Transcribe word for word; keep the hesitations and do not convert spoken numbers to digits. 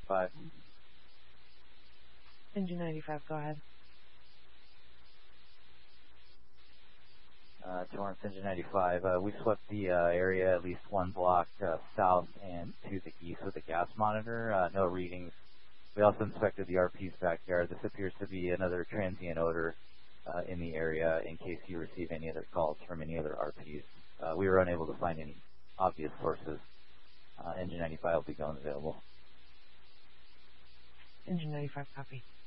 five. Engine ninety-five, go ahead. Uh, Torrance, Engine ninety-five. Uh, we swept the uh, area at least one block uh, south and to the east with a gas monitor. Uh, no readings. We also inspected the R P's backyard. This appears to be another transient odor uh, in the area in case you receive any other calls from any other R Ps. Uh, we were unable to find any obvious sources. Uh, Engine ninety-five will be going available. Engine ninety-five, copy.